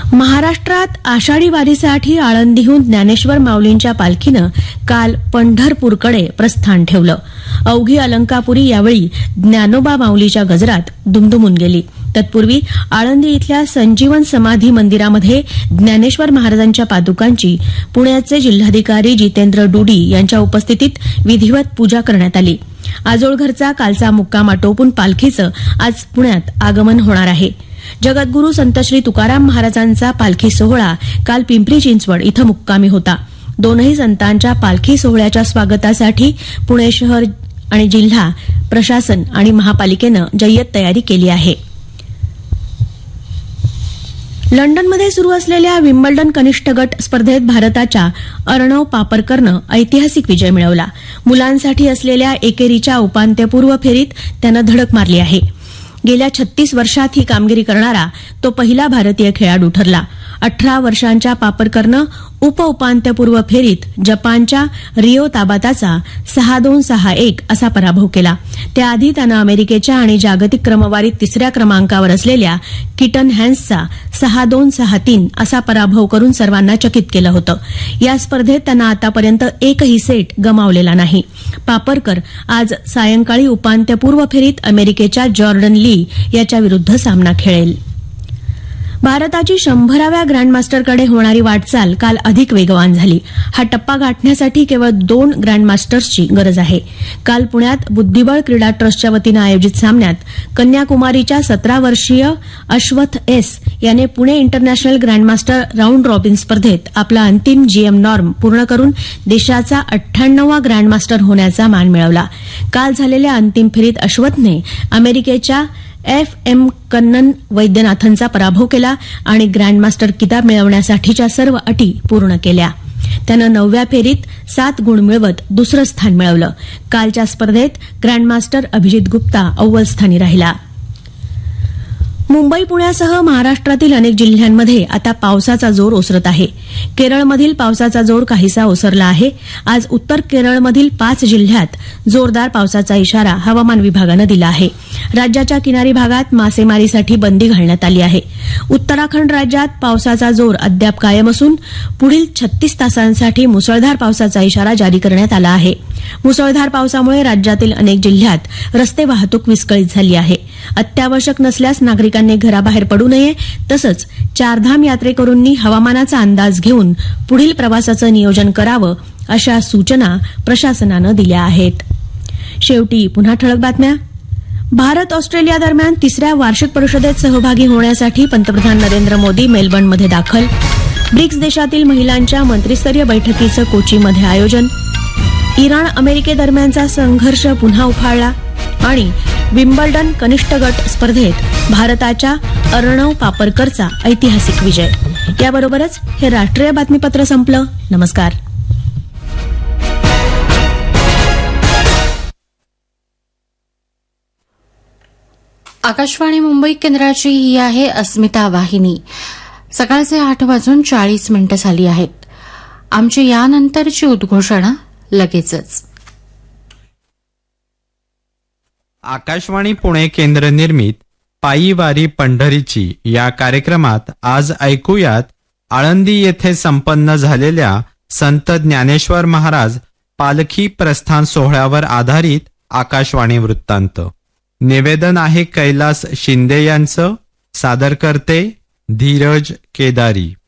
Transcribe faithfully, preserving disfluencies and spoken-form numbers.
महाराष्ट्रात आषाढी वारीसाठी आळंदीहून ज्ञानेश्वर माऊलींच्या पालखीनं काल पंढरपूरकडे प्रस्थान ठेवलं. अवघी अलंकापुरी यावेळी ज्ञानोबा माऊलीच्या गजरात दुमदुमून गेली. तत्पूर्वी आळंदी इथल्या संजीवन समाधी मंदिरामध्ये ज्ञानेश्वर महाराजांच्या पादुकांची पुण्याचे जिल्हाधिकारी जितेंद्र डुडी यांच्या उपस्थितीत विधिवत पूजा करण्यात आली. आजोळघरचा कालचा मुक्काम आटोपून पालखीचं आज पुण्यात आगमन होणार आहे. जगद्गुरू संत श्री तुकाराम महाराजांचा पालखी सोहळा काल पिंपरी चिंचवड इथं मुक्कामी होता. दोनही संतांच्या पालखी सोहळ्याच्या स्वागतासाठी पुणे शहर आणि जिल्हा प्रशासन आणि महापालिकेनं जय्यत तयारी केली आहे. लंडनमध्ये सुरू असलेल्या विम्बल्डन कनिष्ठ गट स्पर्धेत भारताच्या अर्णव पापरकरनं ऐतिहासिक विजय मिळवला. मुलांसाठी असलेल्या एकेरीच्या उपांत्यपूर्व फेरीत त्यानं धडक मारली आहे. गेल्या छत्तीस वर्षात ही कामगिरी करणारा तो पहिला भारतीय खेळाडू ठरला. अठरा वर्षांच्या पापरकरनं उपउपांत्यपूर्व फेरीत जपानच्या रिओ ताबाताचा सहा दोन सहा एक असा पराभव केला. त्याआधी त्यानं अमेरिकेच्या आणि जागतिक क्रमवारीत तिसऱ्या क्रमांकावर असलेल्या किटन हॅन्सचा सहा दोन सहा तीन असा पराभव करून सर्वांना चकित केलं होतं. या स्पर्धेत त्यानं आतापर्यंत एकही सेट गमावलेला नाही. पापरकर आज सायंकाळी उपांत्यपूर्व फेरीत अमेरिकेच्या जॉर्डन ली याच्याविरुद्ध सामना खेळेल. भारताची शंभराव्या ग्रँडमास्टरकडे होणारी वाटचाल काल अधिक वेगवान झाली. हा टप्पा गाठण्यासाठी केवळ दोन ग्रँडमास्टर्सची गरज आहे. काल पुण्यात बुद्धिबळ क्रीडा ट्रस्टच्या वतीनं आयोजित सामन्यात कन्याकुमारीच्या सतरा वर्षीय अश्वथ एस याने Pune international grandmaster round robin स्पर्धेत आपला अंतिम जीएम नॉर्म पूर्ण करून देशाचा अठ्ठ्याण्णववा ग्रँडमास्टर होण्याचा मान मिळवला. काल झालेल्या अंतिम फेरीत अश्वथने अमेरिकेच्या एफ एम कन्नन वैद्यनाथनचा पराभव केला आणि ग्रँडमास्टर किताब मिळवण्यासाठीच्या सर्व अटी पूर्ण केल्या. त्यानं नवव्या फेरीत सात गुण मिळवत दुसरं स्थान मिळवलं. कालच्या स्पर्धेत ग्रँडमास्टर अभिजित गुप्ता अव्वल स्थानी राहिला. मुंबई पुण्यासह महाराष्ट्रातील अनेक जिल्ह्यांमध्ये आता पावसाचा जोर ओसरत आहे. केरळमधील पावसाचा जोर काहीसा ओसरला आहे. आज उत्तर केरळमधील पाच जिल्ह्यात जोरदार पावसाचा इशारा हवामान विभागानं दिला आहे. राज्याच्या किनारी भागात मासेमारीसाठी बंदी घालण्यात आली आहे. उत्तराखंड राज्यात पावसाचा जोर अद्याप कायम असून पुढील छत्तीस तासांसाठी मुसळधार पावसाचा इशारा जारी करण्यात आला आहे. मुसळधार पावसामुळे राज्यातील अनेक जिल्ह्यात रस्ते वाहतूक विस्कळीत झाली आहे. अत्यावश्यक नसल्यास नागरिकांनी घराबाहेर पडू नये. तसंच चारधाम यात्रेकरूंनी हवामानाचा अंदाज घेऊन पुढील प्रवासाचं नियोजन करावं अशा सूचना प्रशासनानं दिल्या आहेत. शेवटी पुन्हा ठळक बातम्या. भारत ऑस्ट्रेलिया दरम्यान तिसऱ्या वार्षिक परिषदेत सहभागी होण्यासाठी पंतप्रधान नरेंद्र मोदी मेलबर्नमध्ये दाखल. ब्रिक्स देशातील महिलांच्या मंत्रिस्तरीय बैठकीचं कोचीमध्ये आयोजन. इराण अमेरिकेदरम्यानचा संघर्ष पुन्हा उफाळला आणि विम्बल्डन कनिष्ठ गट स्पर्धेत भारताच्या अर्णव पापरकरचा ऐतिहासिक विजय. याबरोबरच हे राष्ट्रीय बातमीपत्र संपलं. नमस्कार. आकाशवाणी मुंबई केंद्राची ही आहे अस्मिता वाहिनी. सकाळचे आठ वाजून चाळीस मिनिटं झाली आहेत. आमची यानंतरची उद्घोषणा लगेचच. आकाशवाणी पुणे केंद्र निर्मित पायी वारी पंढरीची या कार्यक्रमात आज ऐकूयात आळंदी येथे संपन्न झालेल्या संत ज्ञानेश्वर महाराज पालखी प्रस्थान सोहळ्यावर आधारित आकाशवाणी वृत्तांत. निवेदन आहे कैलास शिंदे यांचं. सादर करते धीरज केदारी.